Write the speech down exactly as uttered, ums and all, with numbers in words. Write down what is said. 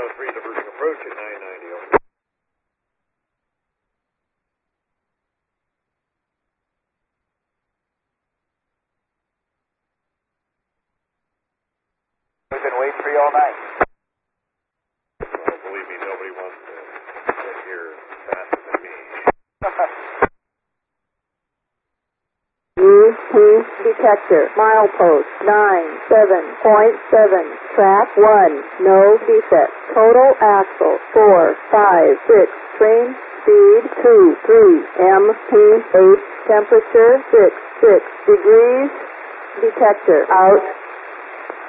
oh three, diverting approach at nine ninety. We've been waiting for you all night. Well, believe me, nobody wants to get here faster than me. U P detector, milepost nine seven point seven, track one, no defect, total axle four five six, train speed two three, M P eight, temperature six six degrees, detector out.